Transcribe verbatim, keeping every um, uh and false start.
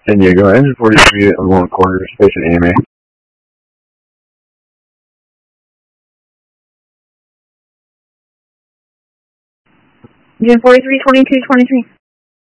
San Diego, engine forty-three on one quarter, station A M A. Engine forty-three, twenty-two, twenty-three.